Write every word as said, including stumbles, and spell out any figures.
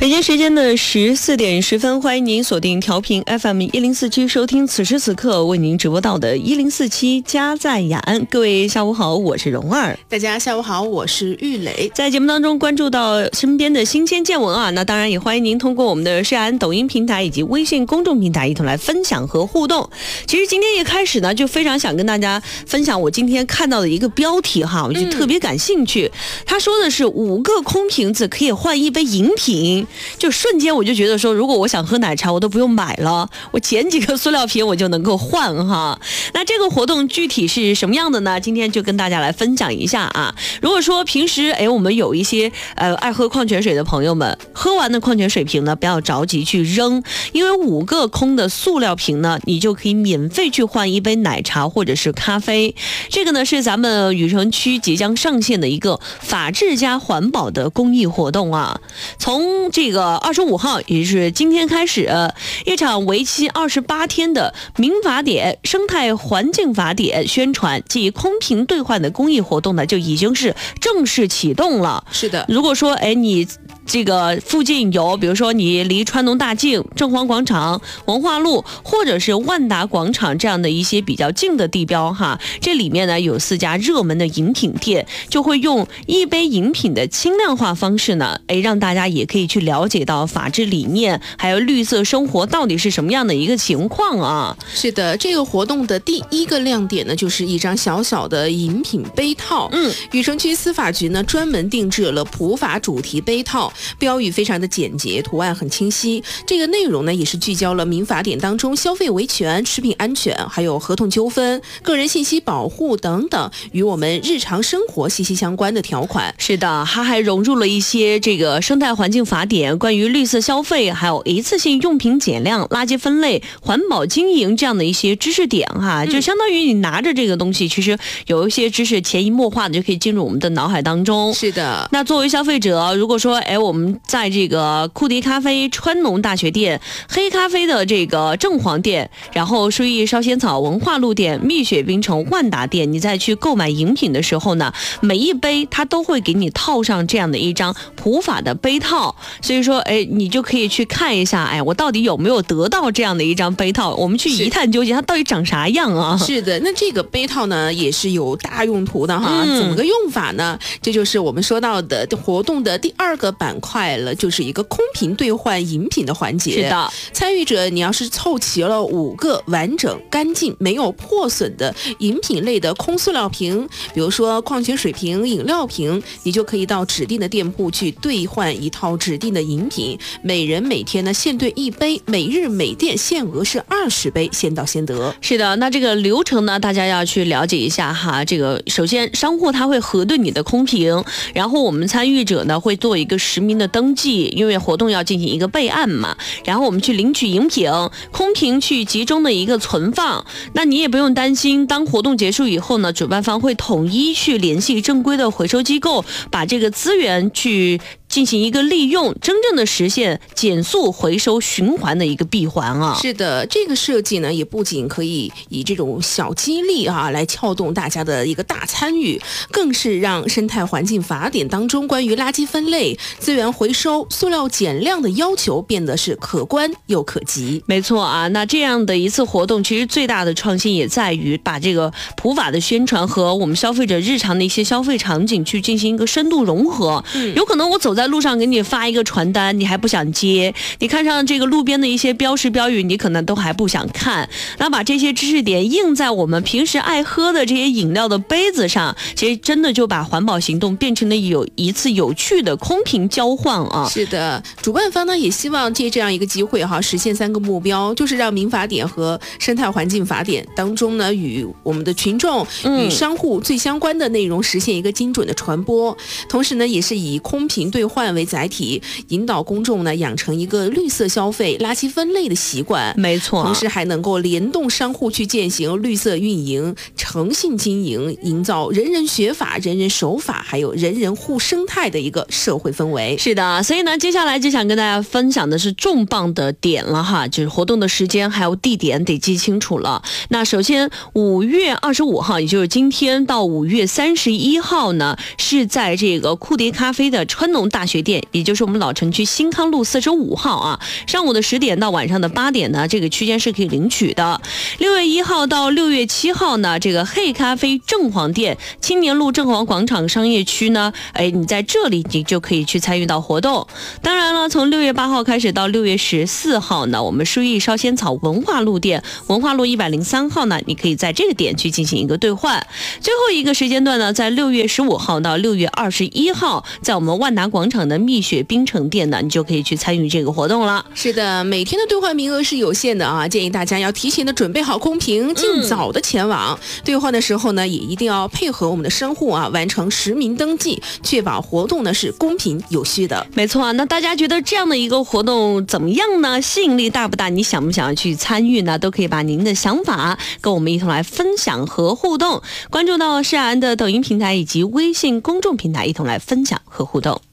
北京时间的十四点十分，欢迎您锁定调频 F M 一零四七，收听此时此刻为您直播到的一零四七家在雅安。各位下午好，我是蓉儿。 大家下午好，我是玉磊。 在节目当中关注到身边的新鲜见闻啊，那当然也欢迎您通过我们的雅安抖音平台以及微信公众平台一同来分享和互动。其实今天一开始呢，就非常想跟大家分享我今天看到的一个标题哈，我就特别感兴趣。嗯、他说的是五个空瓶子可以换一杯饮品。就瞬间我就觉得说，如果我想喝奶茶我都不用买了，我捡几个塑料瓶我就能够换哈。那这个活动具体是什么样的呢？今天就跟大家来分享一下啊。如果说平时哎我们有一些呃爱喝矿泉水的朋友们，喝完的矿泉水瓶呢不要着急去扔，因为五个空的塑料瓶呢，你就可以免费去换一杯奶茶或者是咖啡。这个呢是咱们雨城区即将上线的一个法治加环保的公益活动啊。从这个二十五号，也就是今天开始，一场为期二十八天的民法典、生态环境法典宣传及空瓶兑换的公益活动呢，就已经是正式启动了。 是的， 如果说哎你这个附近有，比如说你离川农大径、正黄广场、文化路或者是万达广场这样的一些比较近的地标哈，这里面呢有四家热门的饮品店，就会用一杯饮品的轻量化方式呢，哎让大家也可以去了解到法治理念还有绿色生活到底是什么样的一个情况啊。 是的，这个活动的第一个亮点呢，就是一张小小的饮品杯套。嗯，雨城区司法局呢专门定制了普法主题杯套，标语非常的简洁，图案很清晰。这个内容呢也是聚焦了民法典当中消费维权、食品安全还有合同纠纷、个人信息保护等等与我们日常生活息息相关的条款。 是的，它还融入了一些这个生态环境法典关于绿色消费还有一次性用品减量、垃圾分类、环保经营这样的一些知识点哈，就相当于你拿着这个东西，其实有一些知识潜移默化的就可以进入我们的脑海当中。 是的， 那作为消费者，如果说哎我们在这个库迪咖啡川农大学店、黑咖啡的这个正黄店，然后书艺烧仙草文化路店、蜜雪冰城万达店，你再去购买饮品的时候呢，每一杯它都会给你套上这样的一张普法的杯套，所以说哎你就可以去看一下，哎我到底有没有得到这样的一张杯套，我们去一探究竟它到底长啥样啊。 是的，那这个杯套呢也是有大用途的哈、嗯、怎么个用法呢？这就是我们说到的活动的第二个板块了，就是一个空瓶兑换饮品的环节。 是的， 参与者你要是凑齐了五个完整、干净、没有破损的饮品类的空塑料瓶，比如说矿泉水瓶、饮料瓶，你就可以到指定的店铺去兑换一套指定的饮品，每人每天呢限兑一杯，每日每店限额是二十杯，先到先得。 是的，那这个流程呢，大家要去了解一下哈。这个首先商户他会核对你的空瓶，然后我们参与者呢会做一个实名的登记，因为活动要进行一个备案嘛，然后我们去领取饮品，空瓶去集中的一个存放。那你也不用担心，当活动结束以后呢，主办方会统一去联系正规的回收机构，把这个资源去进行一个利用，真正的实现减速回收循环的一个闭环啊。 是的，这个设计呢也不仅可以以这种小激励啊来撬动大家的一个大参与，更是让生态环境法典当中关于垃圾分类、资源回收、塑料减量的要求变得是可观又可及。 没错啊，那这样的一次活动其实最大的创新也在于把这个普法的宣传和我们消费者日常的一些消费场景去进行一个深度融合。嗯、有可能我走在路上给你发一个传单，你还不想接，你看上这个路边的一些标识标语，你可能都还不想看。那把这些知识点印在我们平时爱喝的这些饮料的杯子上，其实真的就把环保行动变成了有一次有趣的空瓶交换啊。 是的，主办方呢也希望借这样一个机会哈，实现三个目标，就是让民法典和生态环境法典当中呢与我们的群众、嗯、与商户最相关的内容实现一个精准的传播，同时呢也是以空瓶兑换为载体，引导公众呢养成一个绿色消费、垃圾分类的习惯。 没错， 同时还能够联动商户去践行绿色运营、诚信经营，营造人人学法、人人守法，还有人人护生态的一个社会氛围。 是的，所以呢，接下来就想跟大家分享的是重磅的点了哈，就是活动的时间还有地点得记清楚了。那首先，五月二十五号，也就是今天到五月三十一号呢，是在这个库迪咖啡的川农大大学店，也就是我们老城区新康路四十五号啊，上午的十点到晚上的八点呢，这个区间是可以领取的。六月一号到六月七号呢，这个黑咖啡正黄店青年路正黄广场商业区呢，哎，你在这里你就可以去参与到活动。当然了，从六月八号开始到六月十四号呢，我们书艺烧仙草文化路店文化路一百零三号呢，你可以在这个点去进行一个兑换。最后一个时间段呢，在六月十五号到六月二十一号，在我们万达广场的蜜雪冰城店呢，你就可以去参与这个活动了。 是的，每天的兑换名额是有限的啊，建议大家要提前的准备好空瓶，尽早的前往、嗯、兑换的时候呢，也一定要配合我们的商户啊，完成实名登记，确保活动呢是公平有序的。 没错啊，那大家觉得这样的一个活动怎么样呢？吸引力大不大？你想不想要去参与呢？都可以把您的想法跟我们一同来分享和互动。关注到诗安的抖音平台以及微信公众平台，一同来分享和互动。